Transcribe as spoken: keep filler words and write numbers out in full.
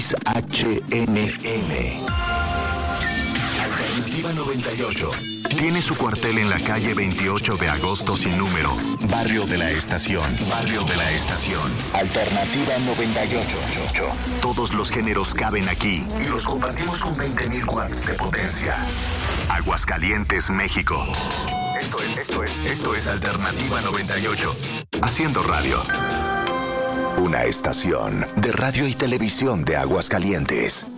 X H N M. Alternativa noventa y ocho. Tiene su cuartel en la calle veintiocho de agosto sin número. Barrio de la Estación. Barrio de la Estación. Alternativa noventa y ocho. Todos los géneros caben aquí y los compartimos con veinte mil watts de potencia. Aguascalientes, México. Esto es, esto es, esto es Alternativa noventa y ocho. Haciendo radio. Una estación de radio y televisión de Aguascalientes.